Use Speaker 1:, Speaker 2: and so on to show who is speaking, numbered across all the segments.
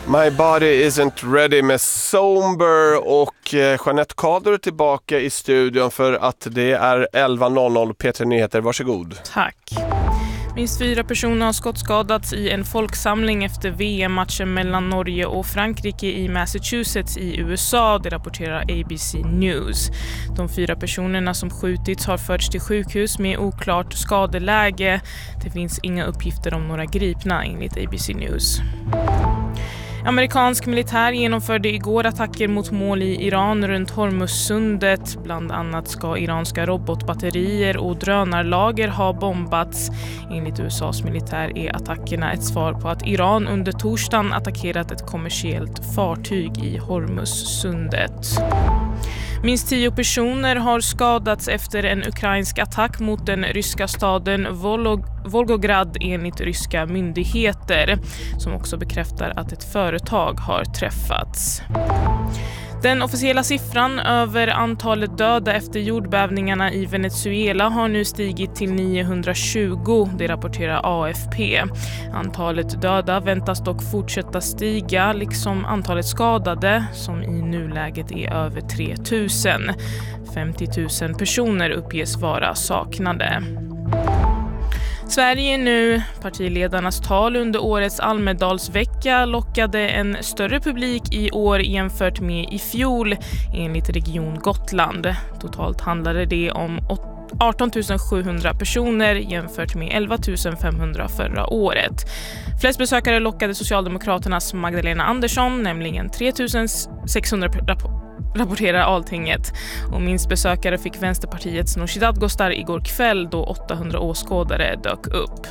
Speaker 1: My Body Isn't Ready med Somber och Jeanette Kador tillbaka i studion för att det är 11.00 P3 Nyheter. Varsågod.
Speaker 2: Tack. Minst 4 personer har skottskadats i en folksamling efter VM-matchen mellan Norge och Frankrike i Massachusetts i USA, det rapporterar ABC News. De 4 personerna som skjutits har förts till sjukhus med oklart skadeläge. Det finns inga uppgifter om några gripna enligt ABC News. Amerikansk militär genomförde igår attacker mot mål i Iran runt Hormuzsundet. Bland annat ska iranska robotbatterier och drönarlager ha bombats. Enligt USAs militär är attackerna ett svar på att Iran under torsdagen attackerat ett kommersiellt fartyg i Hormuzsundet. Minst 10 personer har skadats efter en ukrainsk attack mot den ryska staden Volgograd enligt ryska myndigheter, som också bekräftar att ett företag har träffats. Den officiella siffran över antalet döda efter jordbävningarna i Venezuela har nu stigit till 920, det rapporterar AFP. Antalet döda väntas dock fortsätta stiga, liksom antalet skadade som i nuläget är över 3000. 50 000 personer uppges vara saknade. Sverige nu. Partiledarnas tal under årets Almedalsvecka lockade en större publik i år jämfört med i fjol enligt Region Gotland. Totalt handlade det om 18 700 personer jämfört med 11 500 förra året. Flest besökare lockade Socialdemokraternas Magdalena Andersson, nämligen 3 600 rapporterar Alltinget. Och minst besökare fick Vänsterpartiets Nooshi Dadgostar igår kväll då 800 åskådare dök upp.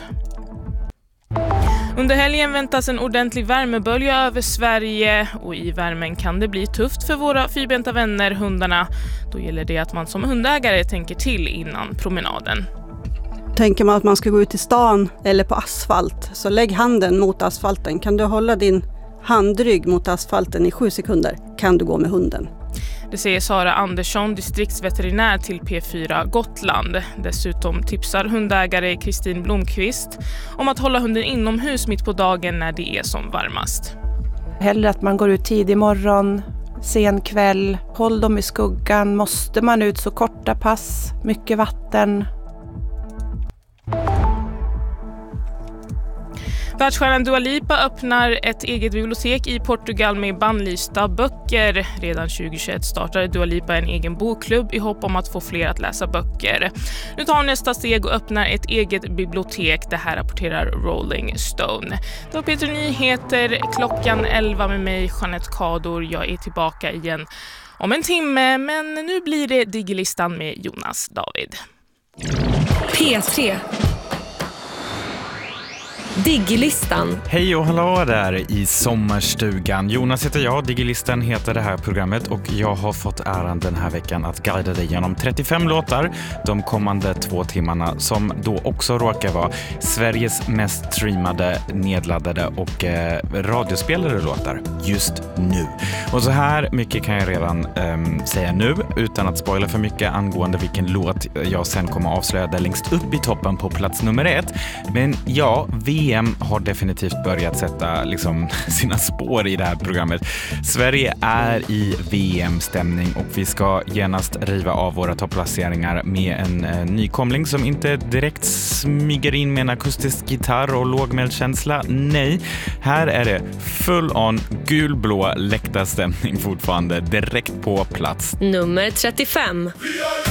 Speaker 2: Under helgen väntas en ordentlig värmebölja över Sverige och i värmen kan det bli tufft för våra fyrbenta vänner, hundarna. Då gäller det att man som hundägare tänker till innan promenaden.
Speaker 3: Tänker man att man ska gå ut i stan eller på asfalt, så lägg handen mot asfalten. Kan du hålla din handrygg mot asfalten i 7 sekunder kan du gå med hunden.
Speaker 2: Det säger Sara Andersson, distriktsveterinär till P4 Gotland. Dessutom tipsar hundägare Kristin Blomqvist om att hålla hunden inomhus mitt på dagen när det är som varmast.
Speaker 4: Hellre att man går ut tidig morgon, sen kväll, håll dem i skuggan. Måste man ut så korta pass, mycket vatten.
Speaker 2: Världsstjärnan Dua Lipa öppnar ett eget bibliotek i Portugal med bannlysta böcker. Redan 2021 startade Dua Lipa en egen bokklubb i hopp om att få fler att läsa böcker. Nu tar hon nästa steg och öppnar ett eget bibliotek. Det här rapporterar Rolling Stone. Det var P3 Nyheter, klockan 11 med mig, Jeanette Kador. Jag är tillbaka igen om en timme, men nu blir det Digilistan med Jonas David.
Speaker 5: P3 Digilistan.
Speaker 6: Hej och hallå där i sommarstugan. Jonas heter jag, Digilistan heter det här programmet och jag har fått äran den här veckan att guida dig genom 35 låtar de kommande 2 timmarna som då också råkar vara Sveriges mest streamade, nedladdade och radiospelade låtar just nu. Och så här mycket kan jag redan säga nu utan att spoila för mycket angående vilken låt jag sen kommer avslöja där längst upp i toppen på plats nummer 1. Men ja, VM har definitivt börjat sätta liksom sina spår i det här programmet. Sverige är i VM-stämning och vi ska genast riva av våra topplaceringar med en nykomling som inte direkt smyger in med en akustisk gitarr och lågmälkänsla. Nej, här är det full on gulblå läktarstämning fortfarande direkt på plats.
Speaker 5: Nummer 35.